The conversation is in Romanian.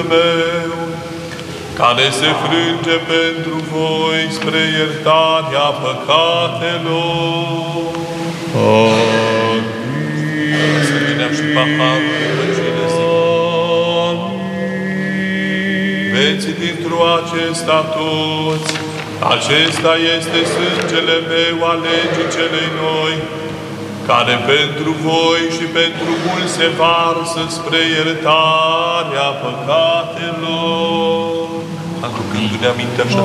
meu, care se frânge pentru voi spre iertarea păcatelor. Amin. Să vinem și paharul rugăciune să veți dintr-o acesta toți. Acesta este sângele meu al legii celei noi, care pentru voi și pentru mulți se varsă spre iertarea păcatelor. Aducându-ne aminte așa